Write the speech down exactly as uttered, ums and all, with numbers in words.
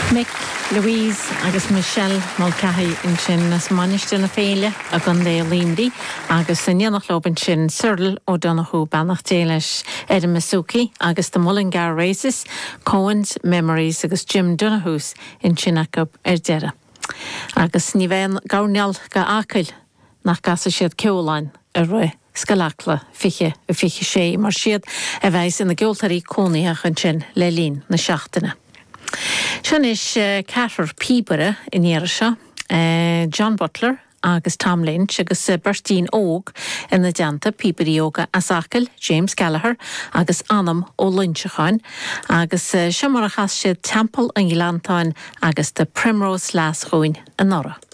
Mick, Louise agus Michelle Mulcahy in sin nas maniste na féile a gan le límri agus san Nianachlóban sin Cyril O'Donoghue Banach Déiles Ed Masuki agus the Mullingar Races, Cohen's Memories agus Jim Donoghue's in Chinnacup Erdera. Agus ní bhean gaurneal ga ácail nach gasa siad ceolain a roi scalacla fiche a fiche sé mar siad a bheis in na geoltarí cónaíach an sin le lín na seachtaine. Sin is uh, Cather Peabody in Irisha, uh, John Butler agus Tom Lynch agus uh, Bertine Og in na Danta, Peabody Oga Asakil, James Gallagher agus Anam ó Lynchachan agus uh, Siamarachas siad Temple an Gilantáin agus the Primrose Las Ruin an Nora.